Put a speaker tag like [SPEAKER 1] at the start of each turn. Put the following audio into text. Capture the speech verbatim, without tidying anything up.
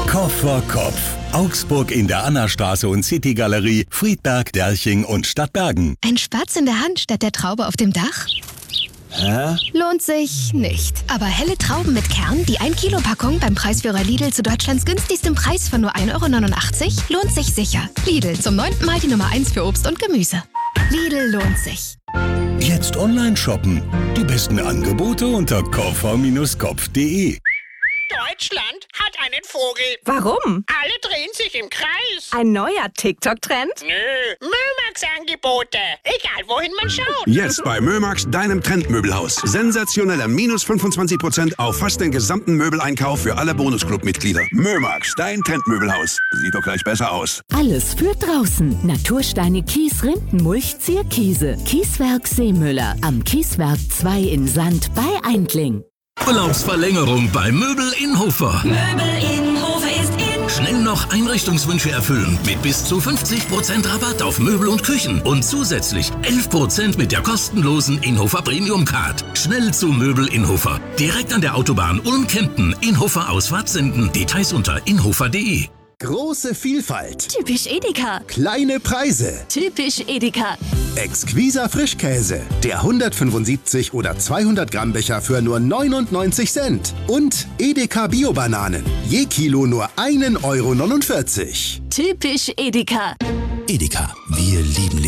[SPEAKER 1] Kopf vor Kopf. Augsburg in der Annastraße und City-Galerie, Friedberg, Derching und Stadtbergen.
[SPEAKER 2] Ein Spatz in der Hand statt der Traube auf dem Dach?
[SPEAKER 3] Hä?
[SPEAKER 2] Lohnt sich nicht. Aber helle Trauben mit Kern, die ein Kilo Packung beim Preisführer Lidl zu Deutschlands günstigstem Preis von nur ein Euro neunundachtzig, lohnt sich sicher. Lidl, zum neunten Mal die Nummer eins für Obst und Gemüse. Lidl lohnt sich.
[SPEAKER 1] Jetzt online shoppen. Die besten Angebote unter koffer Bindestrich kopf punkt de.
[SPEAKER 4] Deutschland hat einen Vogel.
[SPEAKER 5] Warum?
[SPEAKER 4] Alle drehen sich im Kreis.
[SPEAKER 5] Ein neuer TikTok-Trend?
[SPEAKER 4] Nö, Mömax-Angebote. Egal, wohin man schaut.
[SPEAKER 6] Jetzt bei Mömax, deinem Trendmöbelhaus. Sensationelle minus fünfundzwanzig Prozent auf fast den gesamten Möbeleinkauf für alle Bonusclub-Mitglieder. Mömax, dein Trendmöbelhaus. Sieht doch gleich besser aus.
[SPEAKER 7] Alles für draußen. Natursteine, Kies, Rinden, Mulch, Zierkiese. Kieswerk Seemüller. Am Kieswerk zwei in Sand bei Eindling.
[SPEAKER 8] Urlaubsverlängerung bei Möbel in Hofer.
[SPEAKER 9] Möbel in Hofer ist in.
[SPEAKER 8] Schnell noch Einrichtungswünsche erfüllen mit bis zu fünfzig Prozent Rabatt auf Möbel und Küchen und zusätzlich elf Prozent mit der kostenlosen Inhofer Premium Card. Schnell zu Möbel in Hofer. Direkt an der Autobahn Ulm-Kempten. Inhofer Ausfahrt senden. Details unter inhofer punkt de.
[SPEAKER 10] Große Vielfalt.
[SPEAKER 9] Typisch Edeka.
[SPEAKER 10] Kleine Preise.
[SPEAKER 9] Typisch Edeka.
[SPEAKER 10] Exquiser Frischkäse. Der hundertfünfundsiebzig oder zweihundert Gramm Becher für nur neunundneunzig Cent. Und Edeka Bio-Bananen. Je Kilo nur ein Euro neunundvierzig.
[SPEAKER 9] Typisch Edeka.
[SPEAKER 10] Edeka. Wir lieben